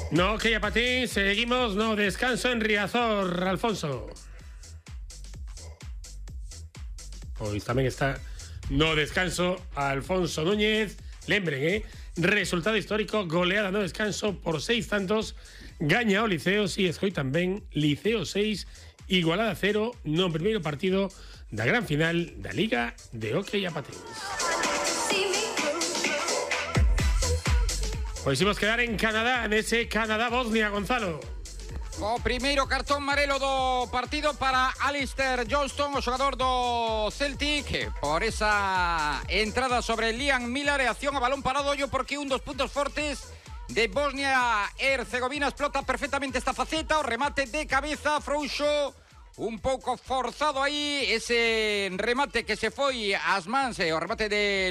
No, que ya para ti, seguimos, no, descanso en Riazor, Alfonso. Hoy también está, no descanso, Alfonso Núñez, lembren, resultado histórico, goleada no descanso por 6 tantos, gaña o Liceo, si es que hoy también, Liceo 6, Igualada 0, no primeiro partido da gran final da Liga de Hockey a Patins. Pois imos quedar en Canadá, nese Canadá-Bosnia, Gonzalo. O primeiro cartón amarelo do partido para Alistair Johnston, o xogador do Celtic, por esa entrada sobre Liam Miller e acción a balón parado, porque un dos puntos fortes de Bosnia-Herzegovina explota perfectamente esta faceta, o remate de cabeza, Frouxo, un pouco forzado aí, ese remate que se foi ás mans, o remate de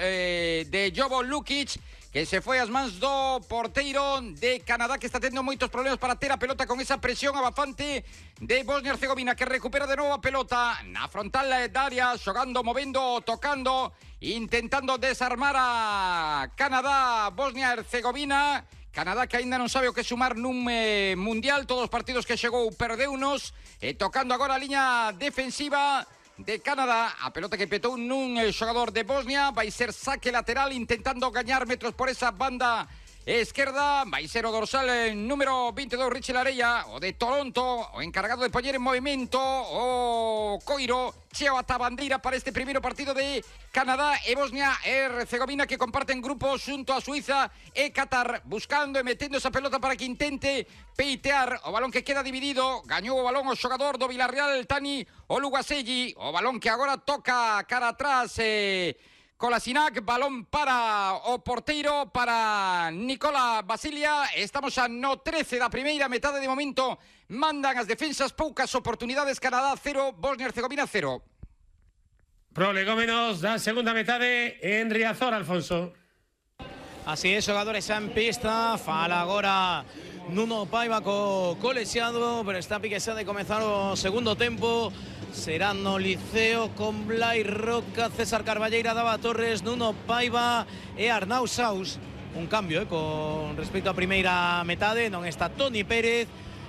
Jovo Lukic, que se foi ás mans do porteiro de Canadá, que está tendo moitos problemas para ter a pelota con esa presión abafante de Bosnia-Herzegovina, que recupera de novo a pelota na frontal da área, xogando, movendo, tocando, intentando desarmar a Canadá, Bosnia-Herzegovina. Canadá que aínda non sabe o que sumar nun mundial, todos os partidos que chegou perdeunos, tocando agora a liña defensiva de Canadá, a pelota que petou nun xogador de Bosnia, vai ser saque lateral intentando gañar metros por esa banda esquerda, vai ser o dorsal número 22, Richie Lareia, o de Toronto, o encargado de poñer en movimento o Coiro, cheo ata bandeira para este primeiro partido de Canadá e Bosnia-Herzegovina, que comparten grupos xunto a Suiza e Qatar, buscando e metendo esa pelota para que intente peitear o balón que queda dividido. Gañou o balón o xogador do Villarreal, Tani Oluwaseyi, o balón que agora toca cara atrás Kolasinac, balón para o porteiro, para Nikola Basilia. Estamos a no 13 da primeira metade, de momento mandan as defensas, poucas oportunidades, Canadá 0, Bosnia-Herzegovina 0. Prolegómenos da segunda metade en Riazor, Alfonso. Así é, xogadores en pista, fala agora Nuno Paiva co colexiado, pero está piquesa de comezar o segundo tempo. Será no Liceo con Blai Roca, César Carballeira, Dava Torres, Nuno Paiva e Arnau Saus. Un cambio con respecto a primeira metade, non está Toni Pérez.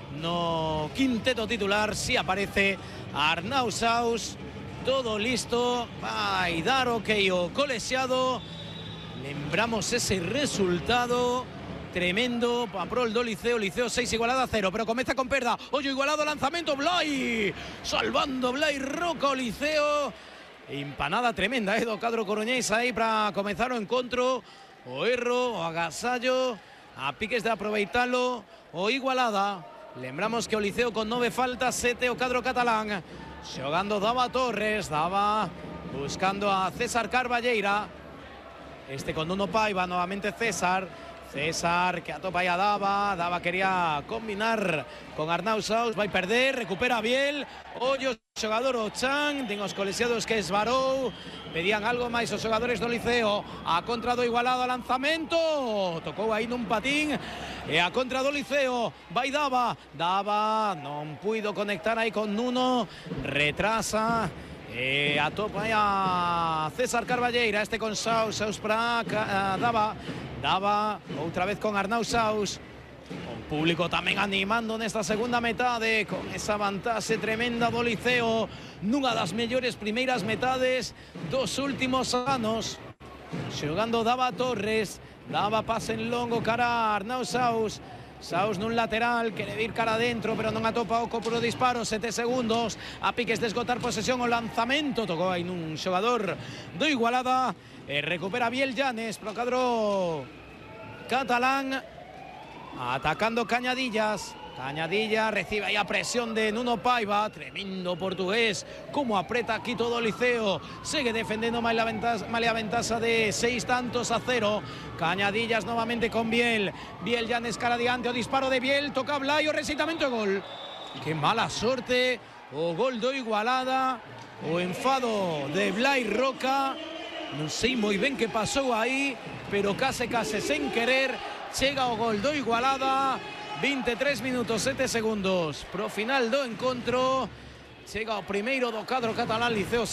No quinteto titular si aparece Arnau Saus. Todo listo, vai dar ok o colexiado. Lembramos ese resultado tremendo a prol do Liceo, Liceo 6, Igualada 0, pero comeza con perda, ollo Igualado, lanzamento, Blai, salvando Blai Roca o Liceo, empanada tremenda do cadro coruñés aí para comenzar o encontro, o erro, o agasallo, a piques de aproveitalo, o Igualada. Lembramos que o Liceo con 9 faltas, 7 o cadro catalán, xogando Dava Torres, Dava buscando a César Carballeira, este con Nuno Paiva, novamente César que atopa aí a Dava. Dava quería combinar con Arnau Saus, vai perder, recupera Biel, ollo xogador o Chan, ten os colexiados que esvarou, pedían algo máis os xogadores do Liceo, a contra do Igualado, lanzamento, tocou aí nun patín, e a contra do Liceo, vai Dava, non puido conectar aí con Nuno, retrasa, atopa aí a César Carballeira, este con Saus para Dava outra vez con Arnau Saus, o público tamén animando nesta segunda metade, con esa vantaxe tremenda do Liceo, nunha das mellores primeiras metades dos últimos anos, xogando Dava Torres, Dava pase en longo cara a Arnau Saus, Saus nun lateral, quere vir cara adentro, pero non atopa o copro disparo, 7 segundos, a piques de esgotar posesión, o lanzamento, tocou aí nun xogador do Igualada, e recupera Biel Llanes, pro cadro catalán, atacando Cañadillas. Cañadilla recibe aí a presión de Nuno Paiva, tremendo portugués, como apreta aquí todo o Liceo, segue defendendo máis a ventaxa de 6 tantos a 0. Cañadillas novamente con Biel, Biel Llanes cara adiante, o disparo de Biel, toca Blai, o resitamento e gol. Que mala sorte, o gol do Igualada, o enfado de Blai Roca, non sei moi ben que pasou aí, pero case sen querer, chega o gol do Igualada. 23 minutos 7 segundos pro final do encontro, chega o primeiro do cadro catalán, Liceo